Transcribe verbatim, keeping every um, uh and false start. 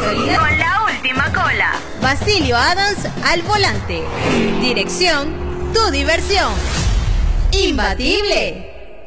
gasolina con la última cola. Basilio Adams al volante. Dirección, tu diversión. Imbatible.